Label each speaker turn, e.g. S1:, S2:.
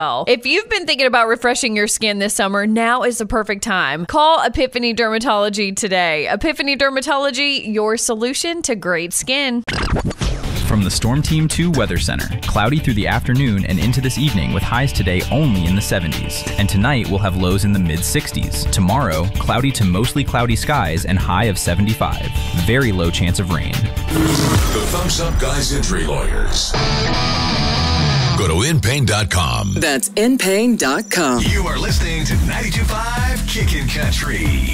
S1: If you've been thinking about refreshing your skin this summer, now is the perfect time. Call Epiphany Dermatology today. Epiphany Dermatology, your solution to great skin.
S2: From the Storm Team 2 Weather Center, cloudy through the afternoon and into this evening with highs today only in the 70s. And tonight we'll have lows in the mid-60s. Tomorrow, cloudy to mostly cloudy skies and high of 75. Very low chance of rain.
S3: The Thumbs Up Guys Injury Lawyers. Go to InPain.com.
S4: That's InPain.com.
S3: You are listening to 92.5 Kickin' Country.